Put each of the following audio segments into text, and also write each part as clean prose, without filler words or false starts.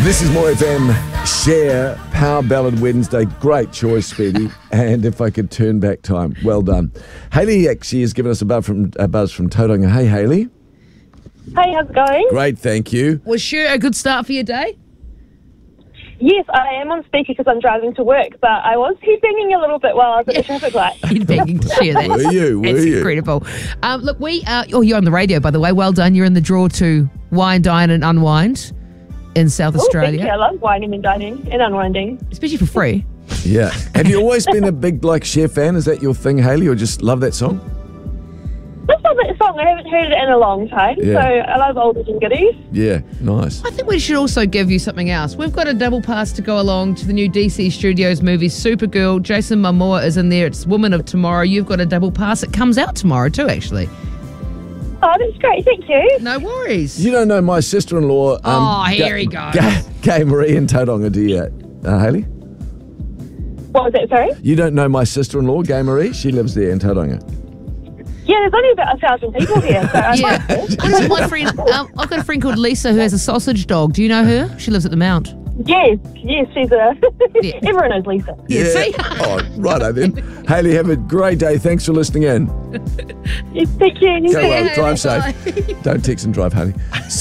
This is More FM. Cher, Power Ballad Wednesday. Great choice, Speedy. And if I could turn back time, well done. Hayley actually has given us a buzz from Tauranga. Hey, Hayley. Hey, how's it going? Great, thank you. Was Cher a good start for your day? Yes, I am on speaker because I'm driving to work, but I was headbanging a little bit while I was at the traffic light. You're begging to share that. Were you? It's incredible. Look, you're on the radio, by the way. Well done. You're in the draw to Wine, Dine and Unwind in South Australia. Thank you. I love wining and dining and unwinding. Especially for free. Yeah. Have you always been a big Cher fan? Is that your thing, Hayley, or just love that song? That's not that song. I haven't heard it in a long time, Yeah. so I love oldies and goodies. Yeah, nice. I think we should also give you something else. We've got a double pass to go along to the new DC Studios movie, Supergirl. Jason Momoa is in there. It's Woman of Tomorrow. You've got a double pass. It comes out tomorrow too, actually. Oh, that's great. Thank you. No worries. You don't know my sister-in-law. Here he goes. Gay Marie in Tauranga, do you, Hayley? What was that, sorry? You don't know my sister-in-law, Gay Marie? She lives there in Tauranga. Yeah, there's only about 1,000 people here, so I Yeah. This is my friend. I've got a friend called Lisa who has a sausage dog. Do you know her? She lives at the Mount. Yes, she's a... Yeah. Everyone knows Lisa. Yeah, see? Oh, righto then. Hayley, have a great day. Thanks for listening in. Yes, thank you. Go well. Hayley, Drive safe. Don't text and drive, Hayley.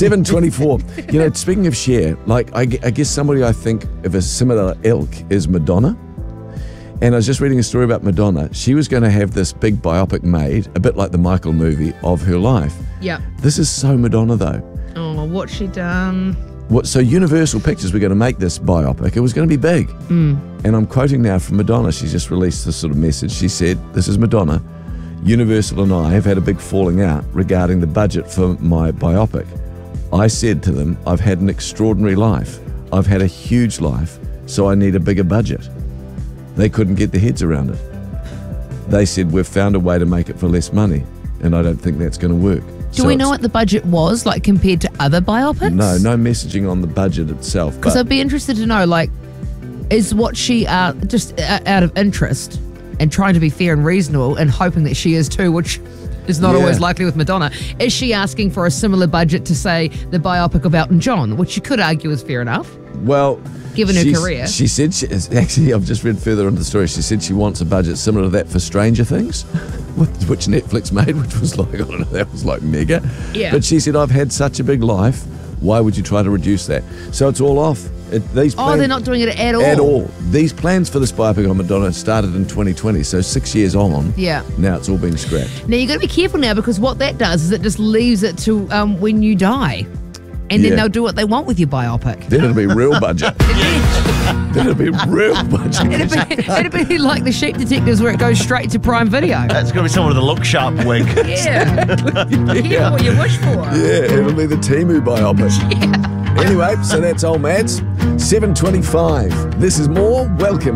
7:24. You know, speaking of Cher, like I guess somebody I think of a similar ilk is Madonna. And I was just reading a story about Madonna. She was going to have this big biopic made, a bit like the Michael movie, of her life. Yeah. This is so Madonna, though. Oh, what's she done? So Universal Pictures were going to make this biopic. It was going to be big. And I'm quoting now from Madonna. She's just released this sort of message. She said, this is Madonna. Universal and I have had a big falling out regarding the budget for my biopic. I said to them, I've had an extraordinary life. I've had a huge life, so I need a bigger budget. They couldn't get their heads around it. They said, we've found a way to make it for less money, and I don't think that's going to work. Do we know what the budget was, like, compared to other biopics? No messaging on the budget itself. Because I'd be interested to know, like, is what she, just out of interest and trying to be fair and reasonable and hoping that she is too, which is not always likely with Madonna, is she asking for a similar budget to, say, the biopic of Elton John, which you could argue is fair enough? Well, given her career. She said, actually, I've just read further into the story, she said she wants a budget similar to that for Stranger Things, which Netflix made, which was like, I don't know, that was like mega. Yeah. But she said, I've had such a big life, why would you try to reduce that? So it's all off. These plans, They're not doing it at all? At all. These plans for this biopic on Madonna started in 2020, so 6 years on. Yeah. Now it's all being scrapped. Now, you've got to be careful now, because what that does is it just leaves it to when you die. And then they'll do what they want with your biopic. Then it'll be real budget. Then it'll be real budget. It'd be like the Sheep Detectives, where it goes straight to Prime Video. That's going to be someone with a look sharp wig. Yeah. Careful what you wish for. Yeah, it'll be the Temu biopic. Yeah. Anyway, so that's old Mads. 7:25. This is More. Welcome.